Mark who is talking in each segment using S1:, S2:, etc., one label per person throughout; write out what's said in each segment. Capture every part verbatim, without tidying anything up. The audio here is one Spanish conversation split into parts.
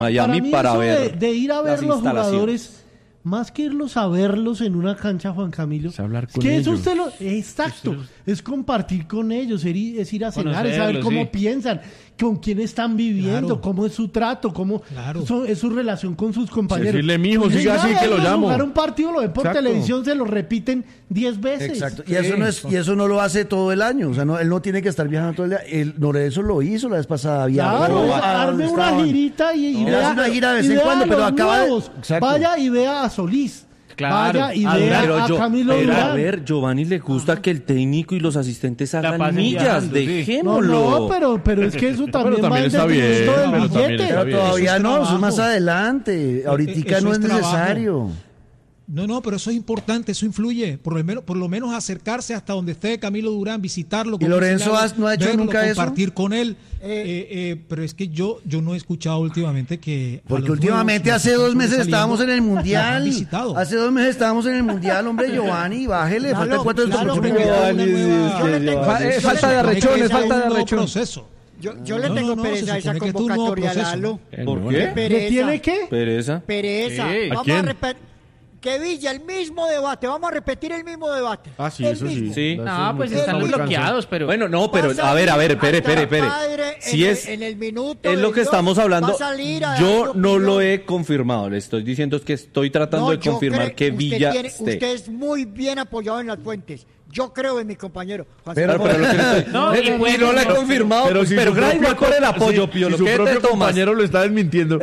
S1: Miami
S2: para, mí
S1: para
S2: eso
S1: ver
S2: de, de ir a ver
S1: las
S2: los
S1: instalaciones.
S2: jugadores, más que irlos a verlos en una cancha, Juan Camilo,
S3: Es hablar
S2: es
S3: con
S2: que eso
S3: ellos.
S2: usted lo, exacto, es compartir con ellos, es ir, es ir a cenar, es saber
S4: Conocerlos,
S2: cómo
S4: sí.
S2: piensan, con quién están viviendo,
S4: Claro.
S2: cómo es su trato, cómo
S4: Claro.
S2: son- es su relación con sus compañeros.
S3: Decirle, mijo,
S2: Pues
S3: siga
S2: nada,
S3: así que lo
S2: ellos
S3: llamo.
S2: Jugar un partido, lo ven por
S3: Exacto.
S2: televisión, se lo repiten diez veces.
S5: Exacto. Y eso no es, y eso no lo hace todo el año. O sea, no, él no tiene que estar viajando todo el día. El Lorenzo lo hizo la vez pasada. Viajó
S2: Claro,
S5: a
S2: arme
S5: donde
S2: una
S5: estaban.
S2: girita y, y
S5: No,
S2: vea,
S5: hace una gira de vez
S2: y
S5: en
S2: vea
S5: cuando,
S2: a
S5: pero
S2: los
S5: acaba de-
S2: nuevos.
S5: Exacto.
S2: Vaya y vea a Solís.
S4: Claro,
S2: Vaya y
S4: a
S2: vea
S4: Durán.
S2: a
S1: yo-
S2: Camilo
S1: pero
S2: Durán.
S1: a ver, Giovanni le gusta que el técnico y los asistentes hagan
S4: pasen
S1: millas,
S4: viajando, sí.
S2: No,
S1: dejémoslo.
S2: no, pero, pero es que eso también,
S3: también
S2: va en
S3: está bien,
S2: detrimento del
S3: pero también
S2: billete.
S3: está
S5: Pero
S3: bien.
S5: todavía
S4: Eso es
S5: no, eso es más
S4: trabajo.
S5: adelante. Ahorita
S4: eso
S5: no
S4: es
S5: es
S4: trabajo.
S5: necesario.
S4: No, no, pero eso es importante, eso influye. Por lo menos, por lo menos acercarse hasta donde esté Camilo Durán, visitarlo.
S5: ¿Y
S4: como
S5: Lorenzo
S4: dice Lalo,
S5: has- no ha hecho
S4: verlo,
S5: nunca eso?
S4: compartir con él. Eh, eh, pero es que yo, yo no he escuchado últimamente que. a
S5: Porque
S4: los
S5: últimamente
S4: nuevos,
S5: hace
S4: los que
S5: dos
S4: están
S5: meses
S4: sobresaliendo,
S5: estábamos en el
S4: los han
S5: Mundial.
S4: visitado.
S5: Hace dos meses estábamos en el Mundial, hombre, Giovanni, bájele.
S6: Claro,
S5: falta cuánto es el
S6: claro,
S5: próximo
S6: pero
S5: Mundial.
S6: una nueva-
S7: Yo le tengo-
S6: Fa- eh,
S7: yo
S6: falta
S7: le
S6: de
S7: tengo
S6: arrechones,
S7: pereza a
S6: falta de
S7: un nuevo
S6: arrechones.
S4: proceso.
S7: Yo, yo le
S4: No,
S7: tengo
S4: no, no,
S7: pereza
S4: se
S7: a esa
S4: supone que es un nuevo
S7: convocatoria,
S4: proceso,
S7: Lalo.
S1: ¿Por
S2: ¿Le
S1: qué?
S7: Pereza.
S2: tiene qué?
S1: Pereza.
S7: Pereza.
S4: Sí.
S7: Vamos
S3: ¿A quién?
S7: repe- que Villa, el mismo debate. Vamos a repetir el mismo debate.
S3: Ah, sí,
S7: El
S3: eso
S7: mismo.
S3: sí.
S1: Sí.
S3: Eso
S4: No,
S3: es
S4: pues
S3: muy-
S4: están
S7: muy
S4: bloqueados, pero.
S1: Bueno, no, pero
S7: Va
S1: a ver, a ver, espere,
S7: hasta
S1: espere,
S7: el
S1: espere.
S7: padre
S1: Si
S7: en,
S1: es
S7: el, en el minuto
S1: es
S7: de
S1: lo que
S7: Dios,
S1: estamos hablando.
S7: va a salir a
S1: Yo
S7: dar
S1: no
S7: su
S1: lo
S7: opinión.
S1: he confirmado. Le estoy diciendo es que estoy tratando
S7: No,
S1: de
S7: yo
S1: confirmar
S7: creo-
S1: que
S7: usted
S1: Villa
S7: tiene-
S1: esté.
S7: Usted es muy bien apoyado en las fuentes. Yo creo en mi compañero. Juan
S5: Pero-
S7: Sebastián.
S1: Pero lo que le estoy-
S4: No,
S1: Eh,
S4: y puede-
S1: y no lo he confirmado, pero,
S3: si
S1: pero
S3: su
S1: graba
S3: propio
S1: igual por el apoyo,
S3: si-
S1: Piolo.
S3: si su
S1: ¿Qué te
S3: propio
S1: tomas?
S3: compañero lo está desmintiendo.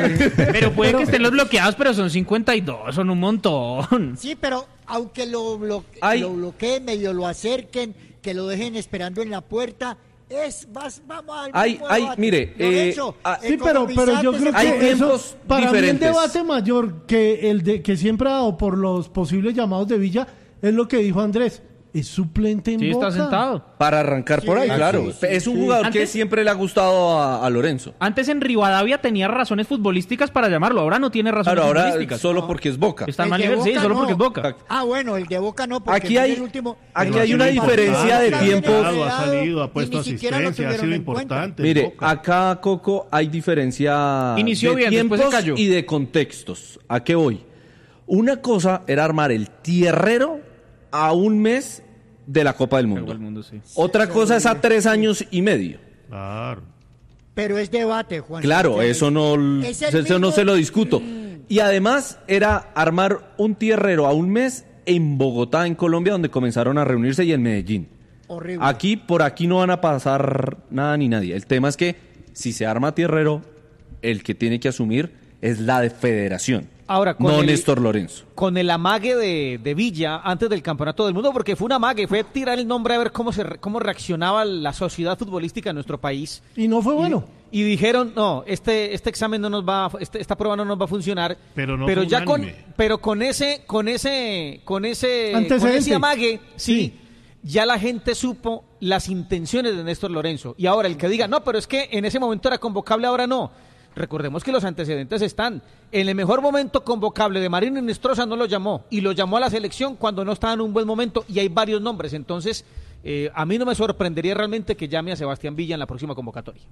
S4: Pero puede que estén los bloqueados, pero son cincuenta y dos, son un montón.
S7: Sí, pero aunque lo, blo-
S1: Ay.
S7: lo bloqueen, medio lo acerquen, que lo dejen esperando en la puerta, es vas, vamos al
S1: Ay,
S7: mismo
S1: ay,
S7: debate.
S1: mire, eh,
S7: Lorenzo,
S1: ah,
S2: Sí, pero, pero yo creo
S1: Hay
S2: que eso,
S1: tiempos
S2: para mí
S1: diferentes.
S2: el debate mayor que el de que siempre ha dado por los posibles llamados de Villa es lo que dijo Andrés, es suplente en
S4: Sí,
S2: Boca.
S4: está sentado.
S1: Para arrancar por ahí,
S7: Sí,
S1: claro.
S7: sí, sí,
S1: es un
S2: sí.
S1: jugador que
S4: Antes-
S1: siempre le ha gustado a, a Lorenzo.
S4: Antes en Rivadavia tenía razones futbolísticas para llamarlo, ahora no tiene razones
S1: Claro, ahora
S4: futbolísticas.
S1: solo porque es Boca.
S4: Está en
S7: El
S4: mal
S7: de
S4: nivel, sí,
S7: Boca
S4: solo
S7: no.
S4: porque es Boca.
S7: Ah, bueno, el de Boca no, porque
S1: Aquí
S7: fue
S1: hay-
S7: el último.
S1: aquí
S7: Pero
S1: hay
S7: ha
S1: una
S7: sido
S1: diferencia de
S7: importante,
S1: tiempos.
S7: ha
S3: Ha
S7: quedado,
S3: salido, ha
S7: y
S3: puesto
S7: ni siquiera lo
S3: asistencia, ha
S7: tuvieron
S3: sido
S7: en cuenta.
S3: importante. en
S1: Mire,
S3: Boca.
S1: acá, Coco, hay diferencia
S4: Inició
S1: de
S4: bien, después
S1: tiempos
S4: se cayó.
S1: y de contextos. ¿A qué voy? Una cosa era armar el tierrero a un mes de la Copa del Mundo.
S4: El mundo, sí.
S1: Otra cosa es a tres años y medio.
S3: Claro.
S7: Pero es debate, Juan.
S1: Claro,
S7: Sebastián.
S1: eso no,
S7: Es el
S1: eso no
S7: mismo-
S1: se lo discuto. Y además era armar un tierrero a un mes en Bogotá, en Colombia, donde comenzaron a reunirse, y en Medellín.
S7: Horrible.
S1: Aquí, por aquí no van a pasar nada ni nadie. El tema es que si se arma tierrero, el que tiene que asumir es la de federación,
S6: Ahora, con
S1: no
S6: el-
S1: Néstor Lorenzo.
S6: Con el amague de, de Villa antes del Campeonato del Mundo, porque fue un amague, fue tirar el nombre a ver cómo se re- cómo reaccionaba la sociedad futbolística en nuestro país.
S2: Y no fue bueno.
S6: Y dijeron, no, este este examen no nos va, a- este- esta prueba no nos va a funcionar.
S3: Pero no fue
S6: ya con,
S3: unánime.
S6: pero con ese, con ese, con ese, con
S2: Antecedente.
S6: ese amague, sí,
S2: Sí.
S6: ya la gente supo las intenciones de Néstor Lorenzo. Y ahora el que diga, no, pero es que en ese momento era convocable, ahora no. Recordemos que los antecedentes están. En el mejor momento convocable de Marino Inestrosa no lo llamó. Y lo llamó a la selección cuando no estaba en un buen momento. Y hay varios nombres. Entonces, eh, a mí no me sorprendería realmente que llame a Sebastián Villa en la próxima convocatoria.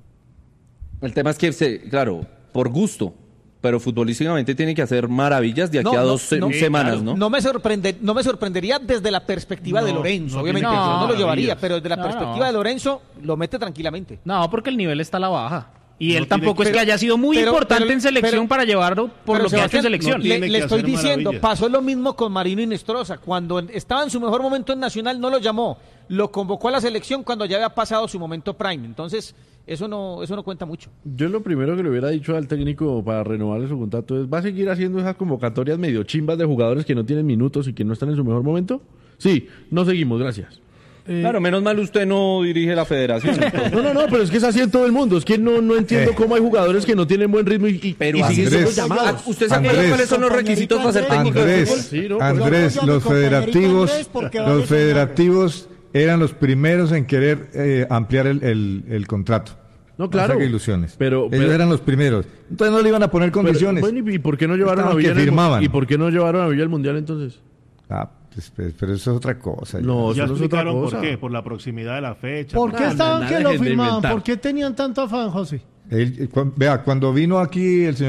S1: El tema es que, se, claro, por gusto, pero futbolísticamente tiene que hacer maravillas de aquí
S6: No,
S1: a
S6: no,
S1: dos se-
S6: no.
S1: semanas,
S3: Sí,
S1: ¿no?
S6: No me sorprende, no me sorprendería desde la perspectiva
S3: No,
S6: de Lorenzo.
S3: no
S6: Obviamente,
S4: tiene que
S6: yo
S4: ser
S6: no lo llevaría,
S3: maravillas.
S6: pero desde la
S4: No,
S6: perspectiva
S4: no.
S6: de Lorenzo, lo mete tranquilamente.
S4: No, porque el nivel está a la baja. Y
S3: No
S4: él tampoco
S3: tiene-
S4: es que
S6: pero-
S4: haya sido muy
S6: pero-
S4: importante
S6: pero-
S4: en selección
S6: pero-
S4: para llevarlo por
S6: Pero
S4: lo que ha hecho en
S6: Sebastián,
S4: selección.
S3: no
S6: Le,
S3: tiene
S6: le
S3: que
S6: estoy
S3: hacer
S6: diciendo,
S3: maravillas.
S6: pasó lo mismo con Marino Inestrosa. Cuando estaba en su mejor momento en Nacional, no lo llamó. Lo convocó a la selección cuando ya había pasado su momento prime. Entonces, eso no, eso no cuenta mucho.
S3: Yo lo primero que le hubiera dicho al técnico para renovarle su contrato es, ¿va a seguir haciendo esas convocatorias medio chimbas de jugadores que no tienen minutos y que no están en su mejor momento? Sí, no seguimos, gracias.
S2: Eh,
S1: Claro, menos mal usted no dirige la federación.
S3: No, no, no, pero es que es así en todo el mundo. Es que no, no entiendo
S8: Eh.
S3: cómo hay jugadores que no tienen buen ritmo y, y,
S1: Pero
S3: y siguen
S8: Andrés,
S3: siendo llamados.
S1: ¿Usted se acuerda
S8: Andrés.
S1: cuáles son los requisitos para ser técnico de
S8: Andrés,
S1: fútbol?
S3: Sí, ¿no?
S8: Andrés,
S7: Yo apoyo a mi
S8: los
S7: compañerito
S8: federativos,
S7: Andrés porque vale
S8: los
S7: su
S8: federativos eran los primeros en querer eh, ampliar el, el- el contrato.
S3: No, claro.
S8: saque ilusiones.
S3: Pero-
S8: Ellos
S3: pero-
S8: eran los primeros. Entonces no le iban a poner
S3: Pero,
S8: condiciones.
S3: bueno, ¿y por qué no llevaron
S8: Estaban
S3: a Villa
S8: que
S3: en el mu-
S8: firmaban.
S3: ¿Y por qué no llevaron a Villa al Mundial entonces?
S8: Ah, pues, pues, pero eso es otra cosa.
S3: No,
S9: Ya
S3: eso no es otra
S9: explicaron
S3: cosa.
S9: por qué, por la proximidad de la fecha.
S2: ¿Por qué
S3: No, no,
S2: estaban
S3: no,
S2: que
S3: dejen
S2: lo
S3: de
S2: firmaban?
S3: inventar.
S2: ¿Por qué tenían tanto afán, José?
S8: Él, cu- vea, cuando vino aquí el señor